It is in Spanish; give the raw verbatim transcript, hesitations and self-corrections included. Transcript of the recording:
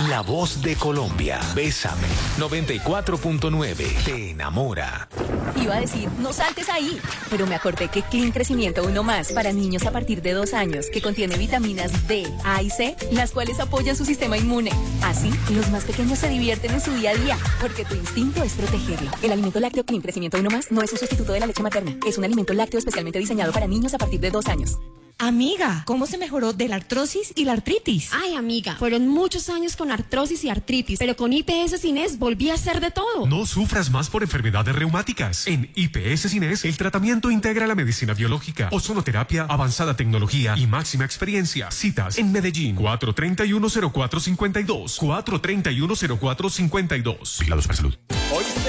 La voz de Colombia. Bésame. noventa y cuatro punto nueve. Te enamora. Iba a decir, no saltes ahí, pero me acordé que Clean Crecimiento Uno Más para niños a partir de dos años, que contiene vitaminas D, A y C, las cuales apoyan su sistema inmune. Así, los más pequeños se divierten en su día a día, porque tu instinto es protegerlo. El alimento lácteo Clean Crecimiento Uno Más no es un sustituto de la leche materna, es un alimento lácteo especialmente diseñado para niños a partir de dos años. Amiga, ¿cómo se mejoró de la artrosis y la artritis? Ay, amiga, fueron muchos años con artrosis y artritis, pero con I P S Cines volví a hacer de todo. No sufras más por enfermedades reumáticas. En I P S Cines, el tratamiento integra la medicina biológica, ozonoterapia, avanzada tecnología y máxima experiencia. Citas en Medellín, cuatro treinta y uno cero cuatro cincuenta y dos, cuatro treinta y uno cero cuatro cincuenta y dos. Vigilados para salud. Oíste,